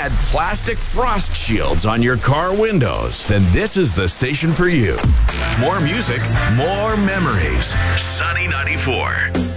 had plastic frost shields on your car windows, then this is the station for you. More music, more memories. Sunny 94.